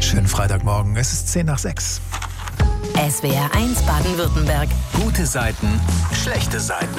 Schönen Freitagmorgen, es ist 5:50. SWR 1 Baden-Württemberg. Gute Seiten, schlechte Seiten.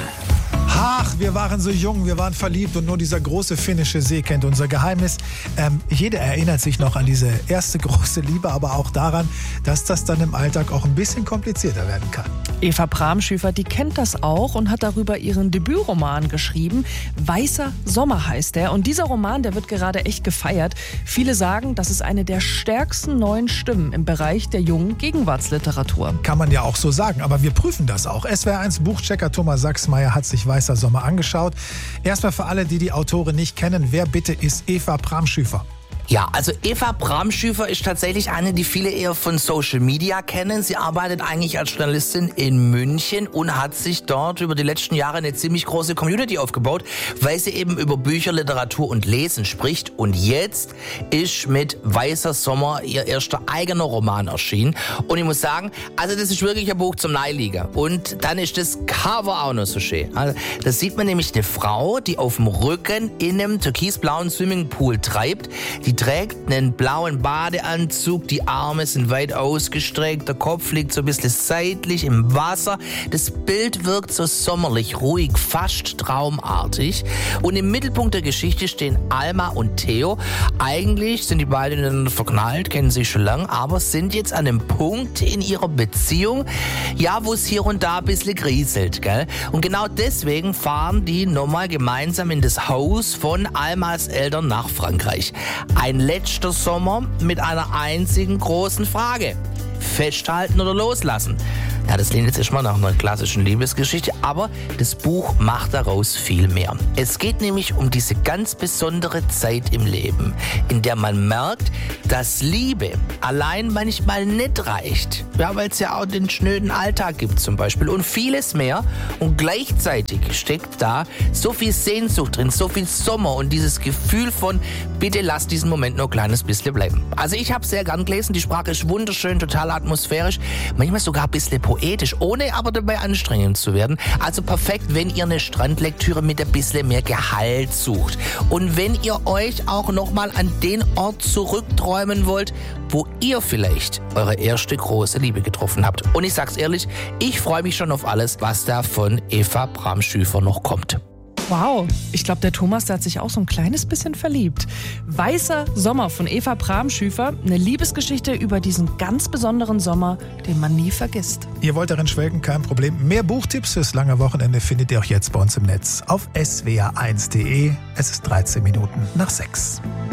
Ach, wir waren so jung, wir waren verliebt und nur dieser große finnische See kennt unser Geheimnis. Jeder erinnert sich noch an diese erste große Liebe, aber auch daran, dass das dann im Alltag auch ein bisschen komplizierter werden kann. Eva Bramschüfer, die kennt das auch und hat darüber ihren Debütroman geschrieben. Weißer Sommer heißt der. Und dieser Roman, der wird gerade echt gefeiert. Viele sagen, das ist eine der stärksten neuen Stimmen im Bereich der jungen Gegenwartsliteratur. Kann man ja auch so sagen, aber wir prüfen das auch. SWR 1 Buchchecker Thomas Sachsmeier hat sich Weißer Sommer angeschaut. Erstmal für alle, die die Autorin nicht kennen, wer bitte ist Eva Bramschüfer? Ja, also Eva Bramschüfer ist tatsächlich eine, die viele eher von Social Media kennen. Sie arbeitet eigentlich als Journalistin in München und hat sich dort über die letzten Jahre eine ziemlich große Community aufgebaut, weil sie eben über Bücher, Literatur und Lesen spricht. Und jetzt ist mit Weißer Sommer ihr erster eigener Roman erschienen. Und ich muss sagen, also das ist wirklich ein Buch zum Neiliegen. Und dann ist das Cover auch noch so schön. Also, da sieht man nämlich eine Frau, die auf dem Rücken in einem türkisblauen Swimmingpool treibt. Die trägt einen blauen Badeanzug, die Arme sind weit ausgestreckt, der Kopf liegt so ein bisschen seitlich im Wasser. Das Bild wirkt so sommerlich, ruhig, fast traumartig. Und im Mittelpunkt der Geschichte stehen Alma und Theo. Eigentlich sind die beiden miteinander verknallt, kennen sich schon lange, aber sind jetzt an einem Punkt in ihrer Beziehung, ja, wo es hier und da ein bisschen kriselt, gell? Und genau deswegen fahren die nochmal gemeinsam in das Haus von Almas Eltern nach Frankreich. Ein letzter Sommer mit einer einzigen großen Frage. Festhalten oder loslassen? Ja, das klingt jetzt erstmal nach einer klassischen Liebesgeschichte, aber das Buch macht daraus viel mehr. Es geht nämlich um diese ganz besondere Zeit im Leben, in der man merkt, dass Liebe allein manchmal nicht reicht. Ja, weil es ja auch den schnöden Alltag gibt zum Beispiel und vieles mehr. Und gleichzeitig steckt da so viel Sehnsucht drin, so viel Sommer und dieses Gefühl von, bitte lass diesen Moment noch ein kleines bisschen bleiben. Also ich habe sehr gern gelesen, die Sprache ist wunderschön, total atmosphärisch, manchmal sogar ein bisschen poetisch, ohne aber dabei anstrengend zu werden. Also perfekt, wenn ihr eine Strandlektüre mit ein bisschen mehr Gehalt sucht. Und wenn ihr euch auch nochmal an den Ort zurückträumen wollt, wo ihr vielleicht eure erste große Liebe getroffen habt. Und ich sag's ehrlich, ich freue mich schon auf alles, was da von Eva Bramschüfer noch kommt. Wow, ich glaube, der Thomas, der hat sich auch so ein kleines bisschen verliebt. Weißer Sommer von Eva Bramschüfer, eine Liebesgeschichte über diesen ganz besonderen Sommer, den man nie vergisst. Ihr wollt darin schwelgen, kein Problem. Mehr Buchtipps fürs lange Wochenende findet ihr auch jetzt bei uns im Netz auf swr1.de. Es ist 13 Minuten nach 6.